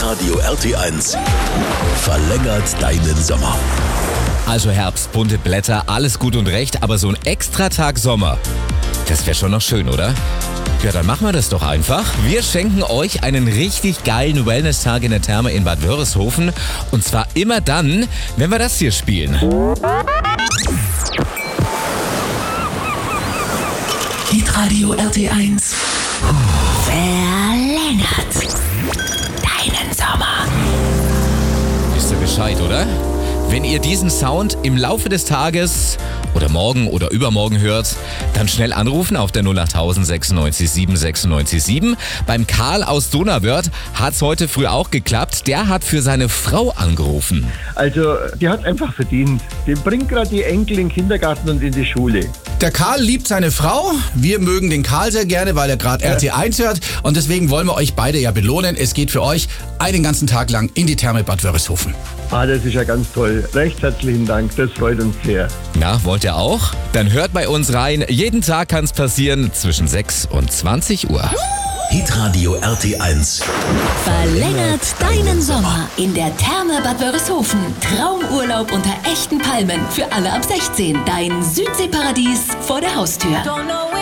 Hitradio RT1 verlängert deinen Sommer. Also Herbst, bunte Blätter, alles gut und recht, aber so ein Extratag Sommer, das wäre schon noch schön, oder? Ja, dann machen wir das doch einfach. Wir schenken euch einen richtig geilen Wellness-Tag in der Therme in Bad Wörishofen. Und zwar immer dann, wenn wir das hier spielen. Hitradio RT1 Verlängert deinen Sommer. Wisst ihr Bescheid, oder? Wenn ihr diesen Sound im Laufe des Tages oder morgen oder übermorgen hört, dann schnell anrufen auf der 08000 96 7 96 7. Beim Karl aus Donauwörth hat's heute früh auch geklappt. Der hat für seine Frau angerufen. Also, die hat einfach verdient. Die bringt gerade die Enkel in den Kindergarten und in die Schule. Der Karl liebt seine Frau. Wir mögen den Karl sehr gerne, weil er gerade RT1 hört. Und deswegen wollen wir euch beide ja belohnen. Es geht für euch einen ganzen Tag lang in die Therme Bad Wörishofen. Das ist ja ganz toll. Recht herzlichen Dank, das freut uns sehr. Na, wollt ihr auch? Dann hört bei uns rein. Jeden Tag kann's passieren zwischen 6 und 20 Uhr. Hitradio RT1 Verlängert deinen Sommer in der Therme Bad Wörishofen. Traumurlaub unter echten Palmen für alle ab 16. Dein Südseeparadies vor der Haustür.